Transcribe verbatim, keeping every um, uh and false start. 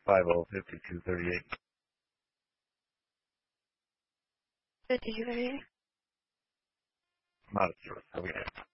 five oh fifty-two thirty-eight. fifty-two thirty-eight. Not a source. Okay.